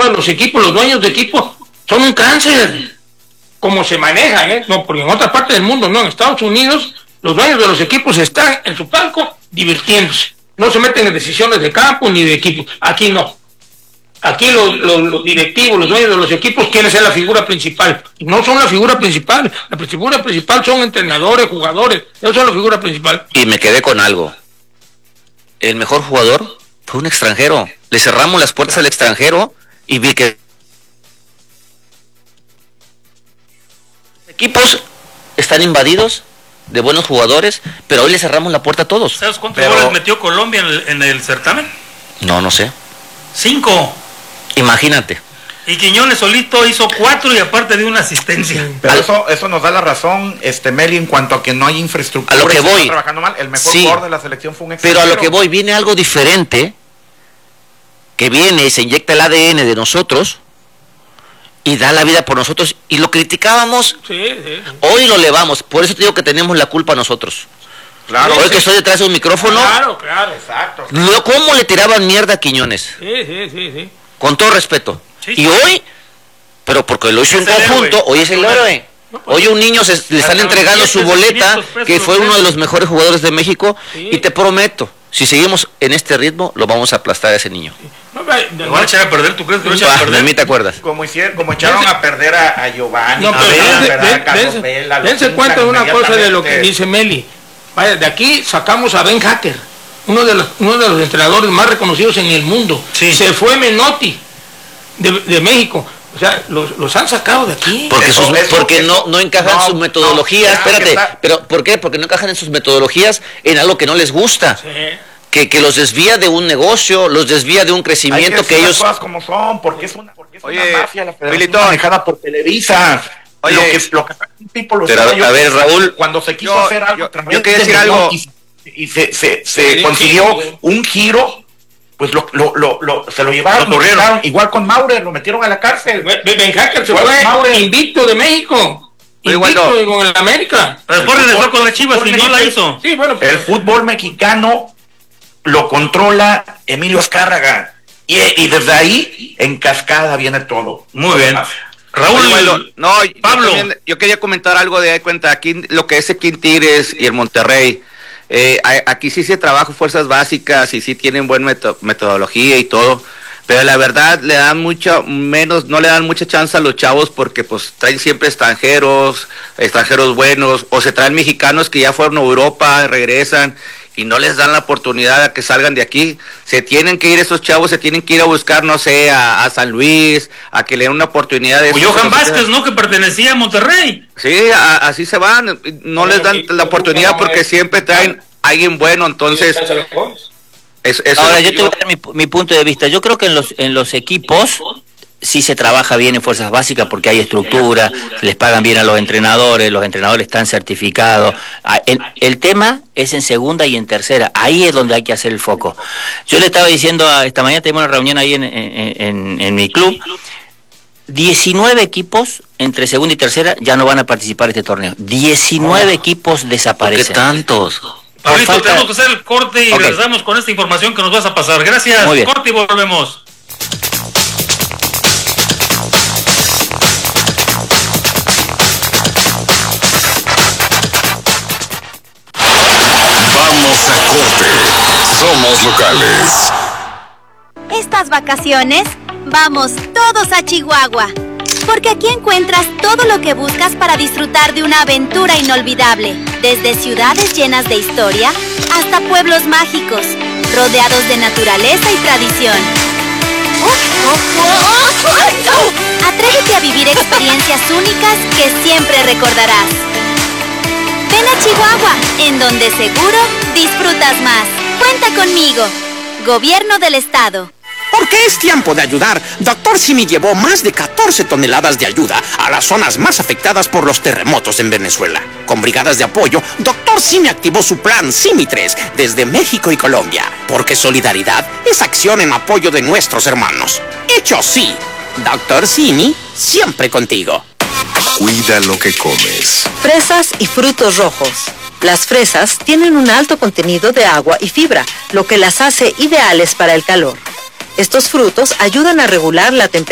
de los equipos, los dueños de equipos, son un cáncer. Como se manejan, no, porque en otras partes del mundo, no, en Estados Unidos, los dueños de los equipos están en su palco divirtiéndose. No se meten en decisiones de campo ni de equipo. Aquí no. Aquí los directivos, los dueños de los equipos quieren ser la figura principal. Y no son la figura principal. La figura principal son entrenadores, jugadores. Ellos son la figura principal. Y me quedé con algo. El mejor jugador fue un extranjero. Le cerramos las puertas al extranjero y vi que equipos están invadidos de buenos jugadores, pero hoy le cerramos la puerta a todos. ¿Sabes cuántos goles metió Colombia en el certamen? No sé. 5. Imagínate. Y Quiñones solito hizo 4 y aparte de una asistencia. Pero eso nos da la razón, Meli, en cuanto a que no hay infraestructura. A lo que voy. Trabajando mal. El mejor jugador de la selección fue un extranjero. Pero a lo que voy, viene algo diferente, que viene y se inyecta el ADN de nosotros y da la vida por nosotros, y lo criticábamos. Sí. Hoy lo elevamos, por eso te digo que tenemos la culpa nosotros. Claro. Hoy que estoy detrás de un micrófono. Claro. Exacto. ¿Cómo le tiraban mierda a Quiñones? Sí. Con todo respeto. Sí. Y hoy, pero porque lo hizo en conjunto, hoy es el héroe. Hoy un niño le están entregando su boleta, que fue uno de los mejores jugadores de México, y te prometo, si seguimos en este ritmo, lo vamos a aplastar a ese niño. ¿Lo van a echar a perder? ¿Tú crees que lo echan a perder? De mí te acuerdas. Como echaron a perder a Giovanni, dense cuenta de una cosa de lo que dice Meli. Vaya, de aquí sacamos a Ben Hacker, uno de los entrenadores más reconocidos en el mundo. Sí. Se fue Menotti de México. O sea, los han sacado de aquí. Porque no encajan sus metodologías. Espérate, pero ¿por qué? Porque no encajan en sus metodologías en algo que no les gusta. Sí. Que los desvía de un negocio, los desvía de un crecimiento que ellos... Las cosas como son, porque es una Oye, mafia la federación manejada por Televisa. Oye, lo que tipo pero a ver, Raúl, cuando se quiso hacer algo, yo quería decir algo, y se consiguió un giro, pues se lo llevaron, igual con Maurer, lo metieron a la cárcel. Ben Hacker se fue invicto de México. Invicto con el América. Pero después regresó con las Chivas y no la hizo. Sí, bueno, el fútbol mexicano lo controla Emilio Azcárraga, y desde ahí en cascada viene todo. Muy bien. Raúl, Pablo, yo quería comentar algo de cuenta aquí, lo que es aquí en Tigres y el Monterrey. Aquí sí se trabaja fuerzas básicas y sí tienen buena metodología y todo, pero la verdad no le dan mucha chance a los chavos, porque pues traen siempre extranjeros buenos, o se traen mexicanos que ya fueron a Europa, regresan y no les dan la oportunidad a que salgan de aquí. Se tienen que ir esos chavos, se tienen que ir a buscar, no sé, a San Luis, a que le den una oportunidad de... Johan Vázquez, ¿no? Que pertenecía a Monterrey. Sí, así se van, no les dan la oportunidad porque siempre traen a alguien bueno, entonces... Ahora yo te voy a dar mi punto de vista. Yo creo que en los equipos sí se trabaja bien en fuerzas básicas porque hay estructura, les pagan bien a los entrenadores están certificados. El tema es en segunda y en tercera, ahí es donde hay que hacer el foco. Yo le estaba diciendo, esta mañana tuvimos una reunión ahí en mi club, 19 equipos entre segunda y tercera ya no van a participar en este torneo. 19 equipos desaparecen. ¿Por qué tantos? Ahorita tenemos que hacer el corte y regresamos con esta información que nos vas a pasar. Gracias, corte y volvemos. Vamos a corte. Somos locales. Estas vacaciones, vamos todos a Chihuahua. Porque aquí encuentras todo lo que buscas para disfrutar de una aventura inolvidable. Desde ciudades llenas de historia hasta pueblos mágicos, rodeados de naturaleza y tradición. Atrévete a vivir experiencias únicas que siempre recordarás. Ven a Chihuahua, en donde seguro disfrutas más. Cuenta conmigo. Gobierno del Estado. Porque es tiempo de ayudar, Dr. Simi llevó más de 14 toneladas de ayuda a las zonas más afectadas por los terremotos en Venezuela. Con brigadas de apoyo, Dr. Simi activó su plan Simi 3 desde México y Colombia. Porque solidaridad es acción en apoyo de nuestros hermanos. Hecho sí, Dr. Simi siempre contigo. Cuida lo que comes. Fresas y frutos rojos. Las fresas tienen un alto contenido de agua y fibra, lo que las hace ideales para el calor. Estos frutos ayudan a regular la temperatura